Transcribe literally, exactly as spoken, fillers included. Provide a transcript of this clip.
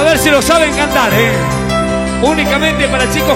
ver si lo saben cantar, ¿eh? Únicamente para chicos